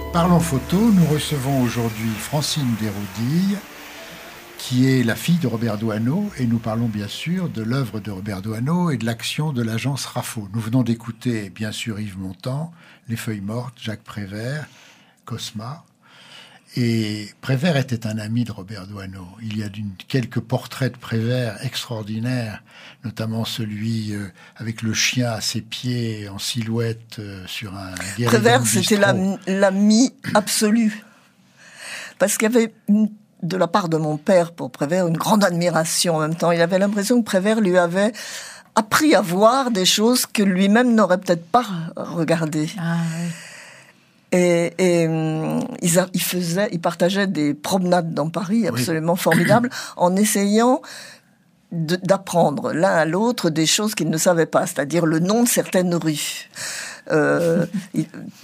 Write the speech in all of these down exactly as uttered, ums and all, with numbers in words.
Parlons photo, nous recevons aujourd'hui Francine Desroudilles, qui est la fille de Robert Doisneau, et nous parlons bien sûr de l'œuvre de Robert Doisneau et de l'action de l'agence Raffo. Nous venons d'écouter bien sûr Yves Montand, Les Feuilles Mortes, Jacques Prévert, Cosma. Et Prévert était un ami de Robert Doisneau. Il y a d'une, quelques portraits de Prévert extraordinaires, notamment celui euh, avec le chien à ses pieds en silhouette euh, sur un guéridon. Prévert, c'était l'ami, l'ami absolu. Parce qu'il y avait une, de la part de mon père pour Prévert une grande admiration en même temps. Il avait l'impression que Prévert lui avait appris à voir des choses que lui-même n'aurait peut-être pas regardées. Ah, oui. Et, et ils, a, ils faisaient, ils partageaient des promenades dans Paris absolument oui. formidables, en essayant de, d'apprendre l'un à l'autre des choses qu'ils ne savaient pas, c'est-à-dire le nom de certaines rues. Euh, il,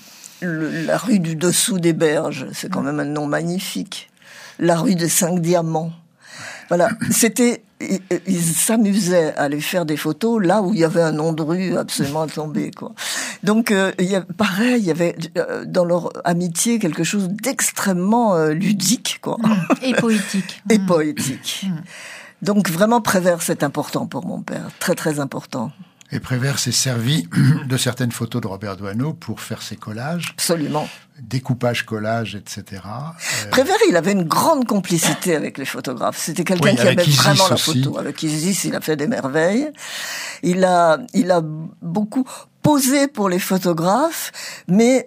le, la rue du Dessous des Berges, c'est quand même un nom magnifique. La rue des Cinq Diamants. Voilà, c'était, ils, ils s'amusaient à aller faire des photos là où il y avait un nom de rue absolument à tomber, quoi. Donc, euh, il y a, pareil, il y avait euh, dans leur amitié quelque chose d'extrêmement euh, ludique, quoi. Mmh. Et poétique. Et mmh. poétique. Mmh. Donc, vraiment, Prévert, c'est important pour mon père. Très, très important. Et Prévert s'est servi de certaines photos de Robert Doisneau pour faire ses collages. Absolument. Découpage, collage, et cetera. Euh... Prévert, il avait une grande complicité avec les photographes. C'était quelqu'un oui, qui aimait Isis vraiment la photo. Aussi. Avec Isis, il a fait des merveilles. Il a, il a beaucoup posé pour les photographes, mais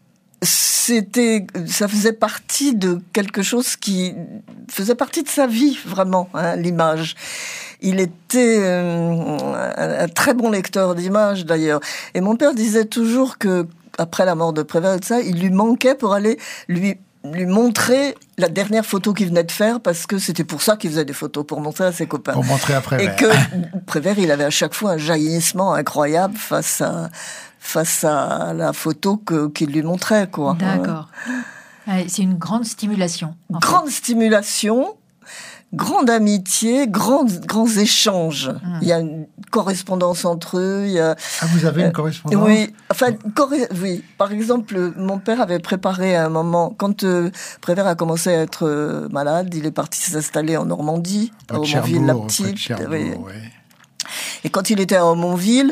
c'était, ça faisait partie de quelque chose qui faisait partie de sa vie, vraiment, hein, l'image. Il était euh, un, un très bon lecteur d'images, d'ailleurs. Et mon père disait toujours que, après la mort de Prévert, ça, il lui manquait pour aller lui lui montrer la dernière photo qu'il venait de faire, parce que c'était pour ça qu'il faisait des photos, pour montrer à ses copains. Pour montrer à Prévert. Et que Prévert, il avait à chaque fois un jaillissement incroyable face à face à la photo que qu'il lui montrait, quoi. D'accord. C'est une grande stimulation. Grande fait. stimulation. Grande amitié, grands, grands échanges. Mmh. Il y a une correspondance entre eux. Il y a, ah, vous avez une correspondance ? euh, Oui, enfin, corre- oui. Par exemple, mon père avait préparé à un moment, quand euh, Prévert a commencé à être euh, malade, il est parti s'installer en Normandie, à Aumonville-la-Petite. Oui. Ouais. Et quand il était à Aumonville,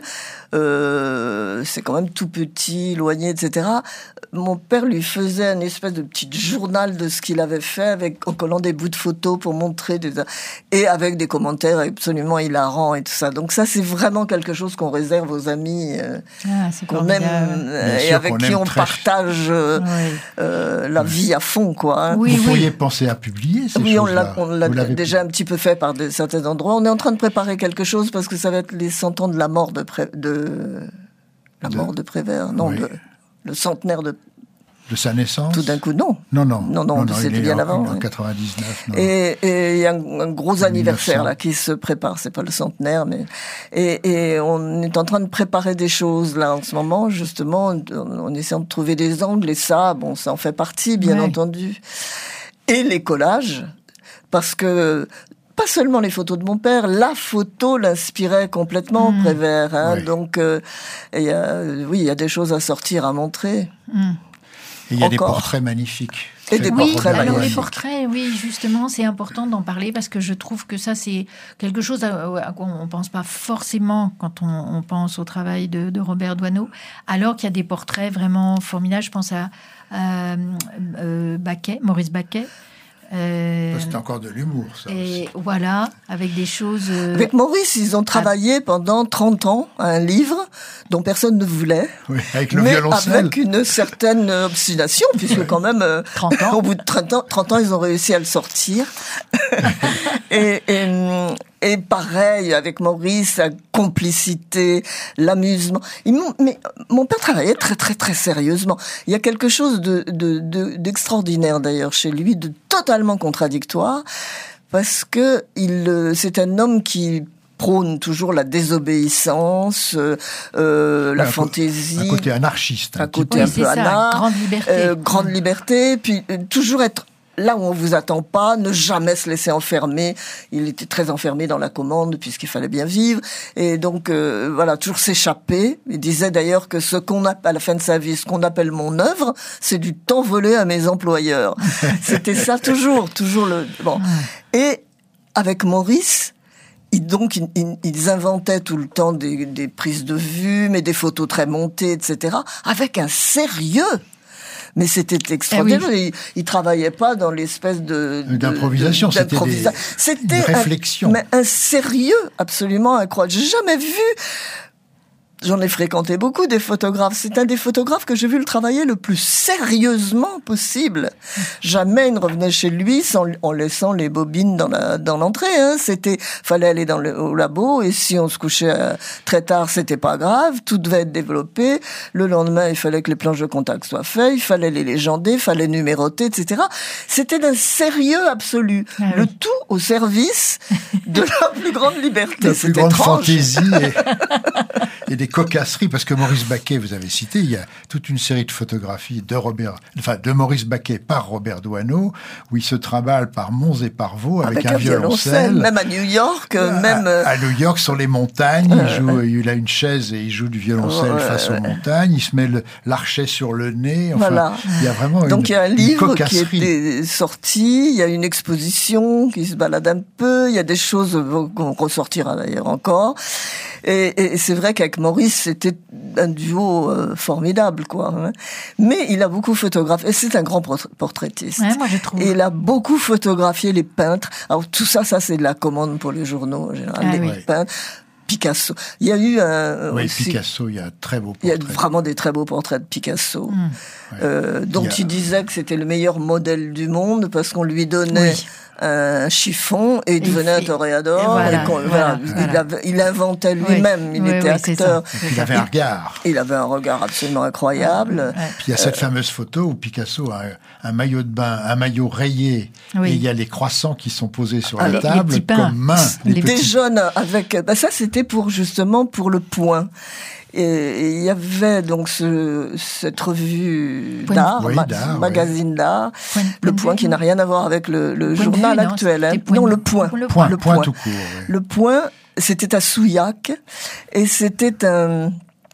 euh, c'est quand même tout petit, éloigné, et cetera. Mon père lui faisait une espèce de petit journal de ce qu'il avait fait, avec en collant des bouts de photos pour montrer des, et avec des commentaires absolument hilarants et tout ça. Donc ça, c'est vraiment quelque chose qu'on réserve aux amis, euh, ah, c'est qu'on aime euh, et avec qui on partage euh, oui. euh, la oui. vie à fond, quoi. Hein. Oui, Vous oui. pourriez penser à publier ces oui, choses-là. Oui, on l'a, on l'a déjà pu... un petit peu fait par des, certains endroits. On est en train de préparer quelque chose parce que ça va être les cent ans de la mort de, Pré... de... la de... mort de Prévert, non, oui. de... le centenaire de de sa naissance. Tout d'un coup, non. Non, non. Non, non, non c'était bien en, avant. En quatre-vingt-dix-neuf. Non. Et il y a un, un gros en anniversaire mille neuf cents. Là qui se prépare. C'est pas le centenaire, mais et, et on est en train de préparer des choses là en ce moment, justement, en, en essayant de trouver des angles. Et ça, bon, ça en fait partie, bien ouais. entendu. Et les collages, parce que pas seulement les photos de mon père, la photo l'inspirait complètement, mmh. Prévert. Hein, oui. Donc, euh, y a, oui, il y a des choses à sortir, à montrer. Mmh. Et il y a Encore. des portraits magnifiques. Et des oui, portraits alors magnifiques. les portraits, oui, justement, c'est important d'en parler parce que je trouve que ça, c'est quelque chose à, à quoi on ne pense pas forcément quand on, on pense au travail de, de Robert Doisneau, alors qu'il y a des portraits vraiment formidables. Je pense à, à euh, Baquet, Maurice Baquet. Euh, c'est encore de l'humour, ça et aussi. Voilà, avec des choses... Euh... Avec Maurice, ils ont travaillé pendant trente ans à un livre dont personne ne voulait. Oui, avec le mais violoncelle. avec une certaine obstination, puisque ouais. quand même, euh, trente ans. au bout de trente ans, trente ans, ils ont réussi à le sortir. et, et, et pareil, avec Maurice, la complicité, l'amusement. Ils mais mon père travaillait très, très, très sérieusement. Il y a quelque chose de, de, de, d'extraordinaire, d'ailleurs, chez lui, de totalement contradictoire, parce que il, c'est un homme qui prône toujours la désobéissance, euh, euh, la un fantaisie. Un côté anarchiste. Un, un côté oui, un peu ça, anarque. Grande liberté. Euh, grande liberté, puis euh, toujours être là où on vous attend pas, ne jamais se laisser enfermer. Il était très enfermé dans la commande puisqu'il fallait bien vivre. Et donc, euh, voilà, toujours s'échapper. Il disait d'ailleurs que ce qu'on appelle, à la fin de sa vie, ce qu'on appelle mon œuvre, c'est du temps volé à mes employeurs. C'était ça toujours, toujours le, bon. Et avec Maurice, ils, donc, ils, ils inventaient tout le temps des, des prises de vue, mais des photos très montées, et cetera, avec un sérieux. Mais c'était extraordinaire. Eh oui. Il, il travaillait pas dans l'espèce de, de d'improvisation. De, c'était des, c'était une réflexion. Un, mais un sérieux absolument incroyable. J'ai jamais vu. J'en ai fréquenté beaucoup des photographes. C'est un des photographes que j'ai vu le travailler le plus sérieusement possible. Jamais il ne revenait chez lui sans, en laissant les bobines dans la, dans l'entrée, hein. C'était, fallait aller dans le, au labo, et si on se couchait euh, très tard, c'était pas grave. Tout devait être développé. Le lendemain, il fallait que les planches de contact soient faites. Il fallait les légender, il fallait numéroter, et cetera. C'était d'un sérieux absolu. Ah, le oui. Tout au service de la plus grande liberté. La plus grande étrange. Fantaisie et, et des cocasserie, parce que Maurice Baquet, vous avez cité, il y a toute une série de photographies de Robert, enfin de Maurice Baquet par Robert Doisneau, où il se trimballe par monts et par vaux avec, avec un, un violoncelle. violoncelle. Même à New York, à, même à New York sur les montagnes, euh, il joue, il a une chaise et il joue du violoncelle euh, face aux montagnes. Il se met le, l'archet sur le nez. Enfin, voilà. Il y a vraiment donc une, il y a un livre qui est sorti, il y a une exposition qui se balade un peu, il y a des choses qu'on ressortira d'ailleurs encore. Et, et c'est vrai qu'avec Maurice, c'était un duo euh, formidable, quoi. Hein. Mais il a beaucoup photographié. Et c'est un grand portraitiste. Ouais, moi je trouve. Et il a beaucoup photographié les peintres. Alors tout ça, ça c'est de la commande pour les journaux en général. Ah, les oui. peintres. Picasso. Il y a eu un. Oui, aussi, Picasso, il y a très beaux portraits. Il y a vraiment des très beaux portraits de Picasso, mmh. euh, ouais. dont il, a... il disait que c'était le meilleur modèle du monde parce qu'on lui donnait oui. un chiffon et il devenait un toréador. Et voilà, et voilà, voilà, il, avait, il inventait lui-même, oui. il oui, était oui, acteur. Et il avait un regard. Il avait un regard absolument incroyable. Ouais. Puis il y a cette euh, fameuse photo où Picasso a un, un maillot de bain, un maillot rayé, oui. et il y a les croissants qui sont posés sur ah, la table comme mains. Les, les petits... jeunes avec. Ben ça, c'était pour justement pour le Point. Et il y avait donc ce, cette revue Point. d'art, oui, ma, d'art magazine oui. d'art, Point. le Point, Point qui n'a rien à voir avec le, le journal vue, actuel. Non, hein. Point. non le Point. Le Point, le Point Point. tout court. Oui. Le Point, c'était à Souillac, et c'était un...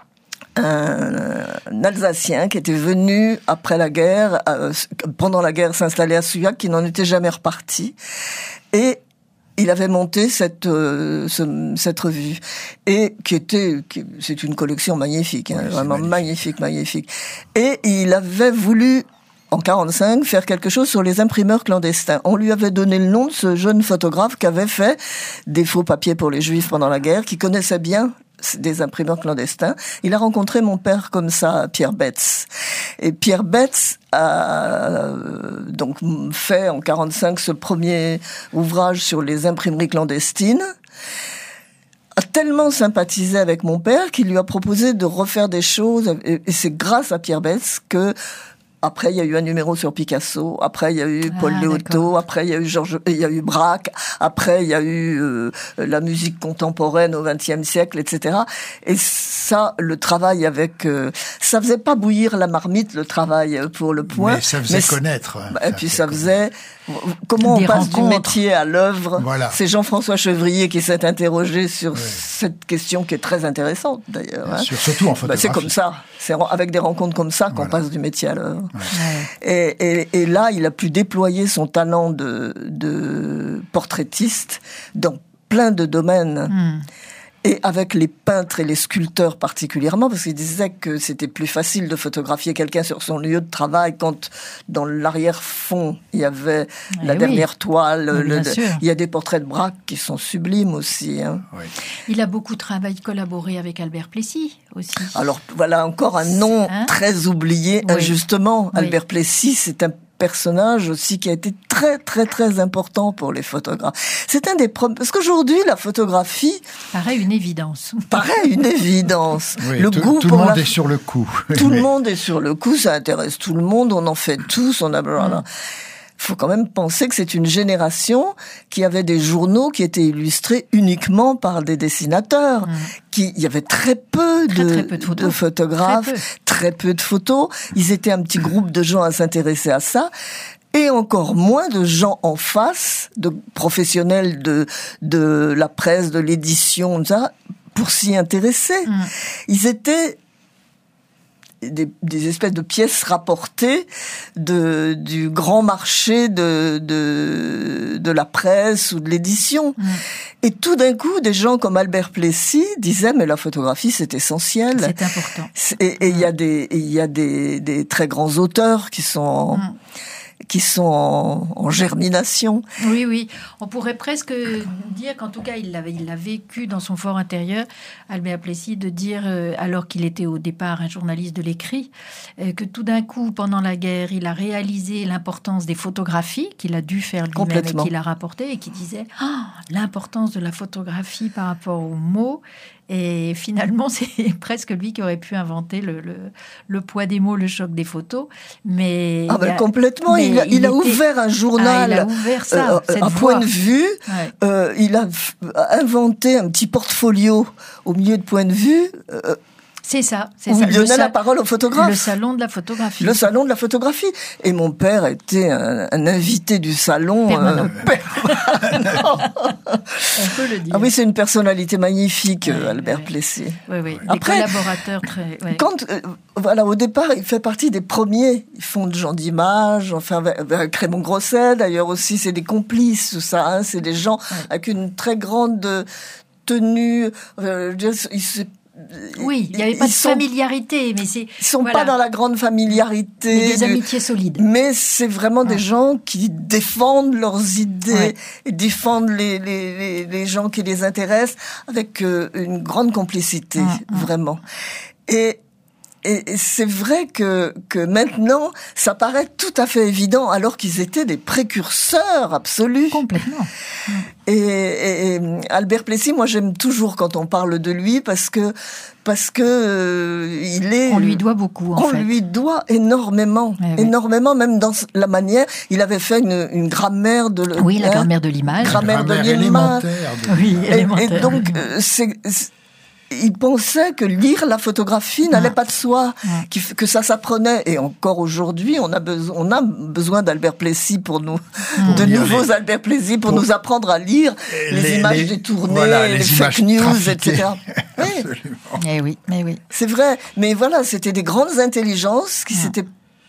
un Alsacien qui était venu après la guerre, euh, pendant la guerre, s'installer à Souillac, qui n'en était jamais reparti. Et il avait monté cette euh, ce, cette revue et qui était qui, c'est une collection magnifique, hein, oui, vraiment magnifique. magnifique, magnifique. Et il avait voulu en quarante-cinq faire quelque chose sur les imprimeurs clandestins. On lui avait donné le nom de ce jeune photographe qui avait fait des faux papiers pour les Juifs pendant la guerre, qui connaissait bien des imprimeurs clandestins. Il a rencontré mon père comme ça, Pierre Betz. Et Pierre Betz a euh, donc fait en quarante-cinq ce premier ouvrage sur les imprimeries clandestines. A tellement sympathisé avec mon père qu'il lui a proposé de refaire des choses. Et c'est grâce à Pierre Betz que après, il y a eu un numéro sur Picasso. Après, il y a eu Paul ah, Léoto. Après, il y a eu Georges, il y a eu Braque. Après, il y a eu euh, la musique contemporaine au vingtième siècle, et cetera. Et ça, le travail avec, euh, ça faisait pas bouillir la marmite, le travail pour le Point. Mais ça faisait mais connaître. Bah, et puis ça faisait comment on passe du métier à l'œuvre. Voilà. C'est Jean-François Chevrier qui s'est interrogé sur oui. cette question qui est très intéressante d'ailleurs. Hein. Sûr, surtout en photographie. Bah, c'est comme ça. C'est avec des rencontres comme ça qu'on voilà. passe du métier à l'œuvre. Ouais. Et, et, et là, il a pu déployer son talent de, de portraitiste dans plein de domaines. Mm. Et avec les peintres et les sculpteurs particulièrement, parce qu'il disait que c'était plus facile de photographier quelqu'un sur son lieu de travail quand dans l'arrière-fond, il y avait eh la oui. dernière toile. Le, il y a des portraits de Braque qui sont sublimes aussi. Hein. Oui. Il a beaucoup travaillé, collaboré avec Albert Plessis aussi. Alors voilà encore un nom hein? très oublié, oui. injustement. Oui. Albert Plessis, c'est un personnage aussi qui a été très très très important pour les photographes. C'est un des premiers parce qu'aujourd'hui la photographie paraît une évidence. Paraît une évidence. Oui, le tout, goût tout pour le monde la... est sur le coup. Tout le monde est sur le coup, ça intéresse tout le monde, on en fait tous, on a voilà. Mm. Faut quand même penser que c'est une génération qui avait des journaux qui étaient illustrés uniquement par des dessinateurs. Mmh. Qui, il y avait très peu de, très, très peu de, photos. de photographes, très peu. très peu de photos. Ils étaient un petit groupe de gens à s'intéresser à ça. et encore moins de gens en face, de professionnels de de la presse, de l'édition, ça, pour s'y intéresser. Mmh. Ils étaient Des, des espèces de pièces rapportées de, du grand marché de, de, de la presse ou de l'édition. Mmh. Et tout d'un coup, des gens comme Albert Plessis disaient, mais la photographie, c'est essentiel. C'est important. Et il mmh. y a des, il y a des, des très grands auteurs qui sont en, mmh. qui sont en, en germination. Oui, oui. On pourrait presque dire qu'en tout cas, il l'a il l'a vécu dans son fort intérieur, Albert Plessis, de dire, euh, alors qu'il était au départ un journaliste de l'écrit, euh, que tout d'un coup, pendant la guerre, il a réalisé l'importance des photographies, qu'il a dû faire lui-même et qu'il a rapporté, et qui disait oh, l'importance de la photographie par rapport aux mots. Et finalement, c'est presque lui qui aurait pu inventer le, le, le poids des mots, le choc des photos. Mais ah ben a, complètement, mais il, a, il, il a était, ouvert un journal, ah, il a ouvert ça, euh, cette un voie. point de vue. Ouais. Euh, il a f- inventé un petit portfolio au milieu de point de vue. Euh, C'est ça, c'est où ça. il donnait la parole aux photographes. Le salon de la photographie. Le salon de la photographie. Et mon père était un, un invité du salon. Permanent. Euh, permanent. On peut le dire. Ah oui, c'est une personnalité magnifique, oui, Albert oui. Plessis. Oui, oui. Des Après, collaborateurs très... Oui. Quand, euh, voilà, au départ, il fait partie des premiers. Ils font de gens d'image, enfin, avec Raymond Grosset, d'ailleurs aussi, c'est des complices, tout ça. Hein, c'est des gens oui. avec une très grande tenue. Euh, ils se Oui, il n'y avait pas de sont, familiarité, mais c'est... Ils sont voilà. pas dans la grande familiarité. Mais des du, amitiés solides. Mais c'est vraiment ouais. des gens qui défendent leurs idées ouais. et défendent les, les, les, les gens qui les intéressent avec euh, une grande complicité, ouais, vraiment. Ouais. Et... Et c'est vrai que, que maintenant, ça paraît tout à fait évident, alors qu'ils étaient des précurseurs absolus. Complètement. Et, et, et Albert Plessis, moi, j'aime toujours quand on parle de lui, parce que parce que euh, il est. On lui doit beaucoup. En on fait. lui doit énormément, oui, énormément, oui. même dans la manière. Il avait fait une, une grammaire de. Oui, la hein, grammaire de l'image. Grammaire, grammaire de l'image. De... Oui, élémentaire. Et, et donc, euh, c'est. c'est il pensait que lire la photographie n'allait ah. pas de soi, ah. que ça s'apprenait. Et encore aujourd'hui, on a besoin, on a besoin d'Albert Plessis pour nous, mmh. de nouveaux les... Albert Plessis pour, pour nous apprendre à lire les, les images les... détournées, voilà, les, les fake news, trafiquées. et cetera. Oui. Eh oui, mais oui. C'est vrai. Mais voilà, c'était des grandes intelligences qui ah. s'étaient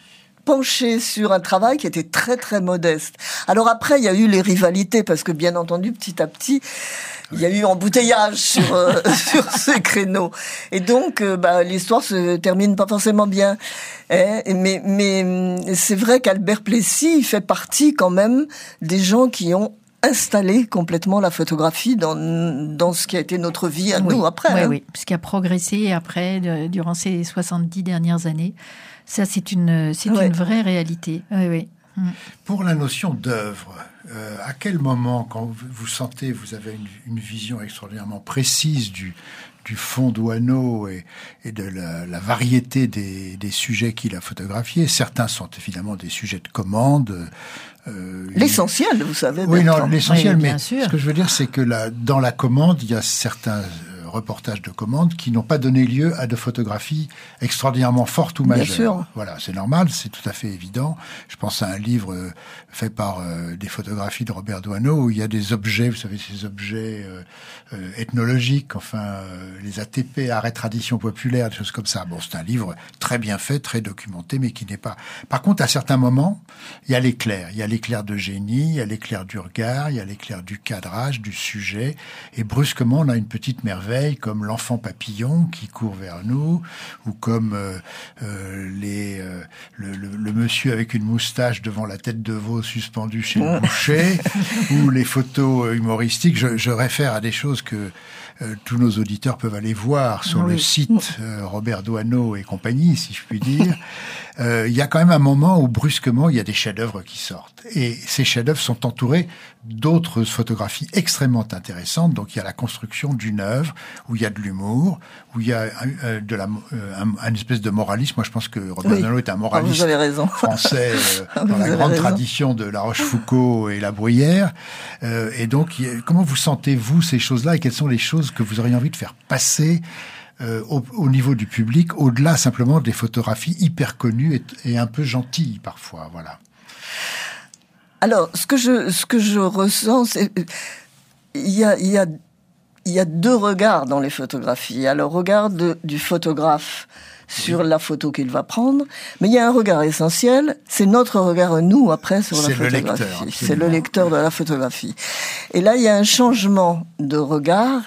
penché sur un travail qui était très très modeste. Alors après, il y a eu les rivalités, parce que bien entendu, petit à petit, il y a eu embouteillage sur euh, sur ces créneaux. Et donc, euh, bah, l'histoire se termine pas forcément bien. Hein, mais mais c'est vrai qu'Albert Plessis il fait partie quand même des gens qui ont installé complètement la photographie dans dans ce qui a été notre vie à oui, nous après. Oui, hein. oui, ce qui a progressé après de, durant ces soixante-dix dernières années. Ça, c'est une c'est ouais. une vraie réalité. Oui, oui. Mm. Pour la notion d'œuvre, euh, à quel moment, quand vous, vous sentez, vous avez une, une vision extraordinairement précise du, du fond d'Oisno et, et de la, la variété des, des sujets qu'il a photographiés. Certains sont évidemment des sujets de commande. Euh, l'essentiel, il... vous savez. Oui, non, l'essentiel, oui, mais sûr. ce que je veux dire, c'est que la, dans la commande, il y a certains reportages de commande qui n'ont pas donné lieu à de photographies extraordinairement fortes ou majeures. Bien sûr. Voilà, c'est normal, c'est tout à fait évident. Je pense à un livre euh, fait par euh, des photographies de Robert Doisneau où il y a des objets, vous savez, ces objets euh, euh, ethnologiques, enfin euh, les A T P, arrêt tradition populaire, des choses comme ça. Bon, c'est un livre très bien fait, très documenté, mais qui n'est pas... Par contre, à certains moments, il y a l'éclair. Il y a l'éclair de génie, il y a l'éclair du regard, il y a l'éclair du cadrage, du sujet. Et brusquement, on a une petite merveille comme l'enfant papillon qui court vers nous, ou comme euh, euh, les, euh, le, le, le monsieur avec une moustache devant la tête de veau suspendue chez le boucher, ou les photos humoristiques. Je, je réfère à des choses que euh, tous nos auditeurs peuvent aller voir sur oui. le site euh, Robert Doisneau et compagnie, si je puis dire. Euh, il y a quand même un moment où brusquement il y a des chefs-d'œuvre qui sortent, et ces chefs-d'œuvre sont entourés d'autres photographies extrêmement intéressantes. Donc il y a la construction d'une œuvre où il y a de l'humour, où il y a euh, de la euh, un, un espèce de moralisme. Moi je pense que Robert oui. Doisneau est un moraliste ah, français euh, dans la grande raison. tradition de La Rochefoucauld et La Bruyère. Euh, et donc il y a, comment vous sentez-vous ces choses-là, et quelles sont les choses que vous auriez envie de faire passer Euh, au, au niveau du public, au-delà simplement des photographies hyper connues et, et un peu gentilles parfois, voilà. Alors, ce que je, ce que je ressens, c'est, il y a, il y a, il y a deux regards dans les photographies. Il y a le regard de, du photographe sur oui. la photo qu'il va prendre, mais il y a un regard essentiel, c'est notre regard, nous, après, sur la c'est photographie. Le lecteur, c'est le lecteur de la photographie. Et là, il y a un changement de regard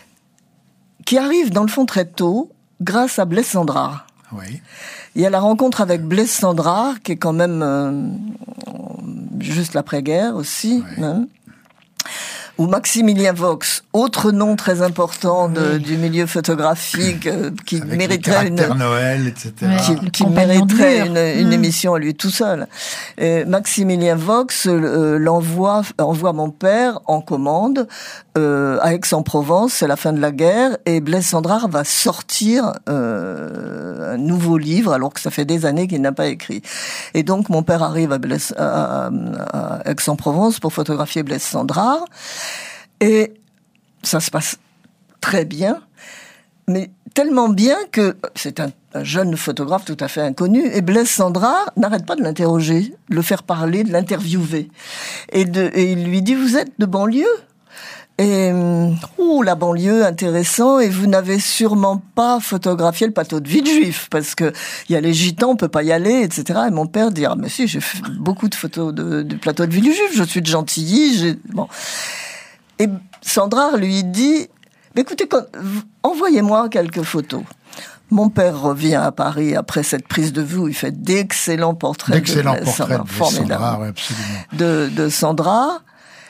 qui arrive, dans le fond, très tôt, grâce à Blaise Cendrars. Oui. Il y a la rencontre avec Blaise Cendrars, qui est quand même euh, juste l'après-guerre aussi, oui. hein, où Maximilien Vaux, autre nom très important de, oui. du milieu photographique, euh, qui avec mériterait une Père Noël, et cetera. Qui, qui mériterait une, une mmh. émission à lui tout seul. Et Maximilien Vaux euh, l'envoie, envoie mon père en commande euh, à Aix-en-Provence. C'est la fin de la guerre, et Blaise Cendrars va sortir euh, un nouveau livre, alors que ça fait des années qu'il n'a pas écrit. Et donc mon père arrive à, Blaise, à, à, à Aix-en-Provence pour photographier Blaise Cendrars. Et ça se passe très bien, mais tellement bien que c'est un, un jeune photographe tout à fait inconnu, et Blaise Cendrars n'arrête pas de l'interroger, de le faire parler, de l'interviewer. Et, de, et il lui dit, vous êtes de banlieue ? Et, ouh, la banlieue, intéressant, et vous n'avez sûrement pas photographié le plateau de Villejuif, parce que il y a les gitans, on peut pas y aller, et cetera. Et mon père dit, ah, mais si, j'ai fait beaucoup de photos de, du plateau de Villejuif, je suis de Gentilly, j'ai, bon. Et Cendrars lui dit, écoutez, quand, envoyez-moi quelques photos. Mon père revient à Paris après cette prise de vue, il fait d'excellents portraits. D'excellents de portraits Cendrars, de formidables. Cendrars, oui, absolument. De, de Cendrars.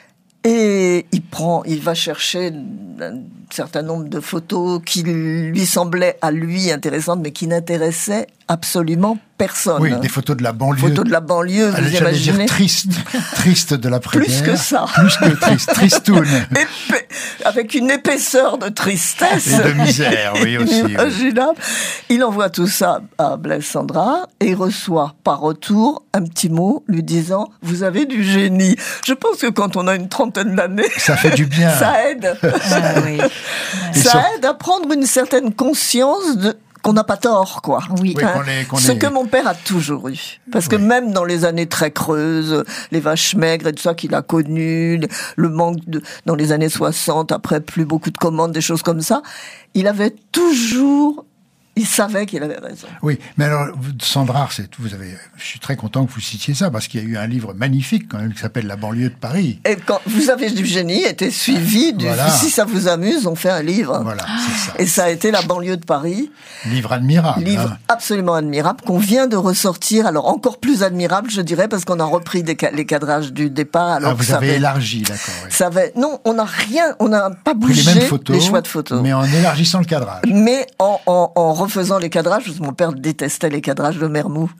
Et il prend, il va chercher un certain nombre de photos qui lui semblaient à lui intéressantes, mais qui n'intéressaient absolument personne. Oui, des photos de la banlieue. Photos de la banlieue, vous imaginez. Dire triste, triste de l'après-guerre. Plus que ça. Plus que triste, tristoun. Épais, avec une épaisseur de tristesse. Et de misère, oui, aussi. Inimaginable. Oui. Il envoie tout ça à Blaise Cendrars et il reçoit par retour un petit mot lui disant « Vous avez du génie ». Je pense que quand on a une trentaine d'années... Ça fait du bien. Ça aide. Ah, oui. Ça sur... aide à prendre une certaine conscience de... qu'on n'a pas tort, quoi. Oui. Hein, qu'on est, qu'on ce est... que mon père a toujours eu. Parce que oui. même dans les années très creuses, les vaches maigres et tout ça qu'il a connu, le manque de, dans les années soixante, après plus beaucoup de commandes, des choses comme ça, il avait toujours, il savait qu'il avait raison. Oui, mais alors, Cendrars, c'est, vous avez, je suis très content que vous citiez ça, parce qu'il y a eu un livre magnifique, quand même, qui s'appelle La banlieue de Paris. Et quand vous avez du génie, était suivi du, voilà. Si ça vous amuse, on fait un livre. Voilà, c'est ça. Et ça a été La banlieue de Paris. Livre admirable. Livre hein. absolument admirable, qu'on vient de ressortir, alors encore plus admirable, je dirais, parce qu'on a repris des, les cadrages du départ. Alors ah, vous que ça avez avait, élargi, d'accord. Oui. Ça avait, non, on n'a rien, on n'a pas bougé les, mêmes photos, les choix de photos. Mais en élargissant le cadrage. Mais en, en, en refaisant les cadrages, parce que mon père détestait les cadrages de Mermoux.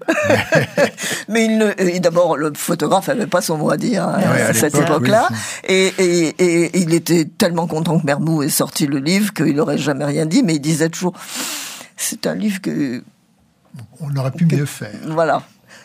Mais il ne, et d'abord, le photographe n'avait pas son mot à dire hein, oui, à, à cette époque-là. Oui, et, et, et, et il était tellement content que Mermoux ait sorti le livre qu'il n'aurait jamais rien dit, mais il disait toujours, c'est un livre que... On aurait pu que, mieux faire. Voilà.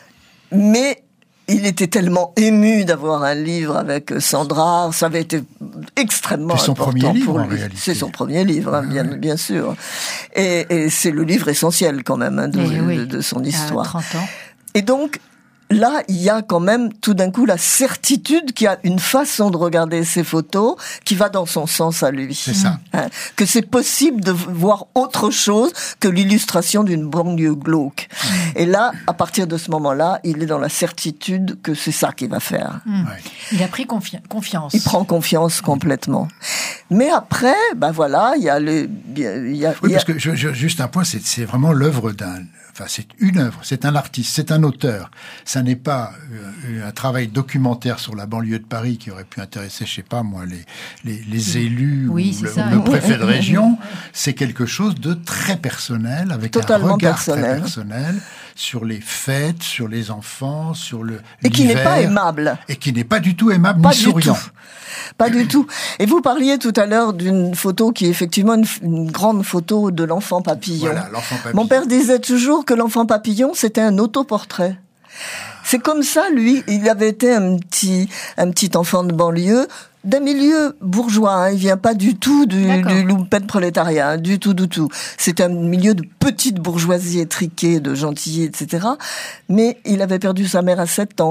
Mais il était tellement ému d'avoir un livre avec Cendrars, ça avait été extrêmement c'est son important premier livre, pour lui. En réalité. C'est son premier livre, hein, ah, bien, oui. bien sûr. Et, et c'est le livre essentiel quand même hein, de, oui. de, de son histoire. À trente ans. Et donc, là, il y a quand même tout d'un coup la certitude qu'il y a une façon de regarder ces photos qui va dans son sens à lui. C'est ça. Hein, que c'est possible de voir autre chose que l'illustration d'une banlieue glauque. Mmh. Et là, à partir de ce moment-là, il est dans la certitude que c'est ça qu'il va faire. Mmh. Ouais. Il a pris confi- confiance. Il prend confiance complètement. Mais après, ben voilà, il y a le... Il y a, oui, il y a... parce que je, je, juste un point, c'est, c'est vraiment l'œuvre d'un... Enfin, c'est une œuvre, c'est un artiste, c'est un auteur. Ça n'est pas euh, un travail documentaire sur la banlieue de Paris qui aurait pu intéresser, je sais pas moi, les les, les élus oui, ou le, ça, le oui. préfet de région. C'est quelque chose de très personnel, avec Totalement un regard personnel. très personnel sur les fêtes, sur les enfants, sur le et qui l'hiver, n'est pas aimable. Et qui n'est pas du tout aimable pas ni souriant. Tout. Pas du tout. Et vous parliez tout à l'heure d'une photo qui est effectivement une, une grande photo de l'enfant papillon. Voilà, l'enfant papillon. Mon père disait toujours que l'enfant papillon, c'était un autoportrait. C'est comme ça, lui, il avait été un petit, un petit enfant de banlieue, d'un milieu bourgeois, hein. Il vient pas du tout du, du lumpen prolétariat, hein. du tout, du tout. C'est un milieu de petite bourgeoisie étriquée, de gentillet, et cetera. Mais il avait perdu sa mère à sept ans.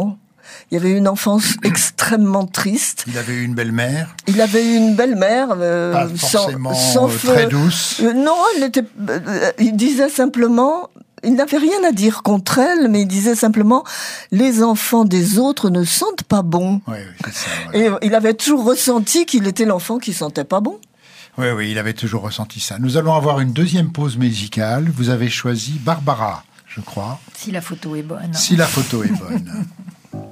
Il avait une enfance extrêmement triste. Il avait eu une belle-mère. Il avait eu une belle-mère. Euh, Pas forcément sans, sans très douce. Euh, non, elle était. Euh, il disait simplement. Il n'avait rien à dire contre elle, mais il disait simplement les enfants des autres ne sentent pas bon. Oui, oui, c'est ça. Voilà. Et il avait toujours ressenti qu'il était l'enfant qui sentait pas bon. Oui, oui, il avait toujours ressenti ça. Nous allons avoir une deuxième pause musicale. Vous avez choisi Barbara, je crois. Si la photo est bonne. Si la photo est bonne.